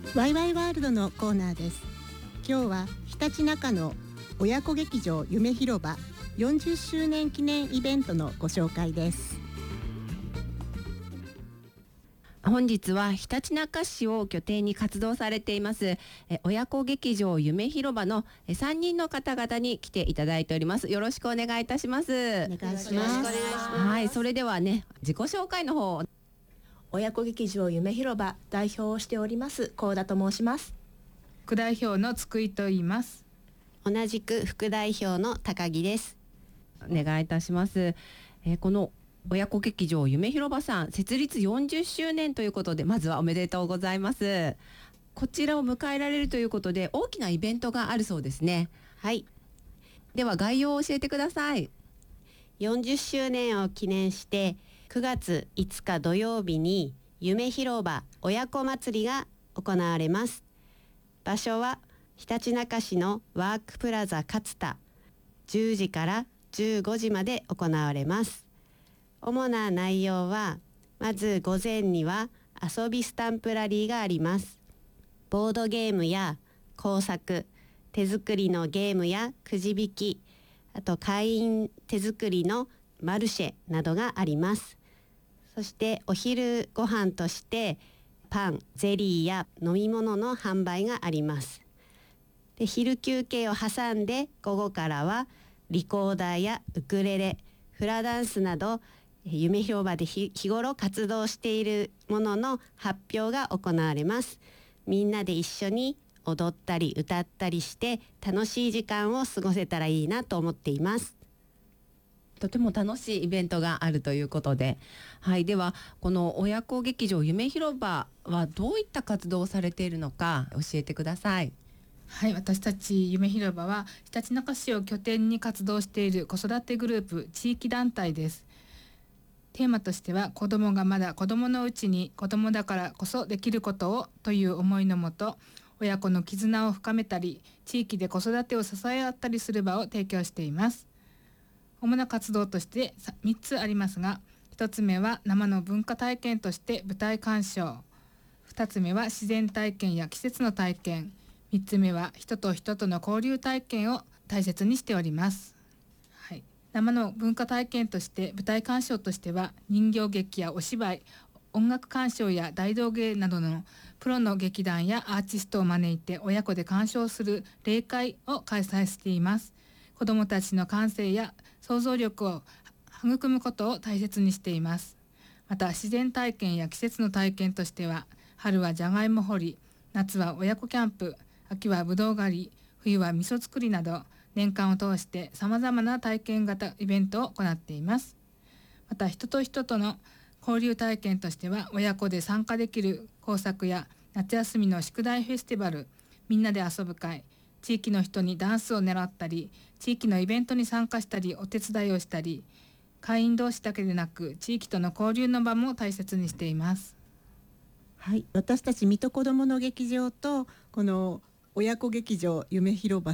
ワイワイワールドのコーナーです。今日はひたちなかの親子劇場夢広場40周年記念イベントのご紹介です。 本日はひたちなか市を拠点に活動されています親子劇場夢広場の3人の方々に来ていただいております。よろしくお願いいたします。 お願いします。 はい、それではね、自己紹介の方。 親子劇場夢広場代表をしております高田と申します。 副代表の津久井と言います。 同じく副代表の高木です。 お願いいたします。この親子劇場夢広場さん設立40周年ということで、まずはおめでとうございます。こちらを迎えられるということで大きなイベントがあるそうですね。 はい、 では概要を教えてください。 40周年を記念して9月5日土曜日に夢広場親子祭りが行われます。場所はひたちなか市のワークプラザ勝田、10時から15時まで行われます。主な内容は、まず午前には遊びスタンプラリーがあります。ボードゲームや工作、手作りのゲームやくじ引き、あと会員手作りのマルシェなどがあります。そしてお昼ご飯としてパン、ゼリーや飲み物の販売があります。で、昼休憩を挟んで午後からはリコーダーやウクレレ、フラダンスなど夢広場で日頃活動しているものの発表が行われます。みんなで一緒に踊ったり歌ったりして楽しい時間を過ごせたらいいなと思っています。 とても楽しいイベントがあるということで、はい、ではこの親子劇場夢広場はどういった活動をされているのか教えてください。 はい、私たち夢広場はひたちなか市を拠点に活動している子育てグループ地域団体です。テーマとしては、子どもがまだ子どものうちに子どもだからこそできることをという思いのもと、親子の絆を深めたり地域で子育てを支え合ったりする場を提供しています。主な活動として3つありますが、1つ目は生の文化体験として舞台鑑賞、2つ目は自然体験や季節の体験、3つ目は人と人との交流体験を大切にしております。はい、生の文化体験として舞台鑑賞としては、人形劇やお芝居、音楽鑑賞や大道芸などのプロの劇団やアーティストを招いて親子で鑑賞する例会を開催しています。子どもたちの感性や想像力を育むことを大切にしています。また自然体験や季節の体験としては、春はじゃがいも掘り、夏は親子キャンプ、秋はぶどう狩り、冬は味噌作りなど、年間を通してさまざまな体験型イベントを行っています。また人と人との交流体験としては、親子で参加できる工作や夏休みの宿題フェスティバル、みんなで遊ぶ会、地域の人にダンスを習ったり、地域のイベントに参加したりお手伝いをしたり、会員同士だけでなく地域との交流の場も大切にしています。 はい、私たち水戸こどもの劇場とこの親子劇場夢広場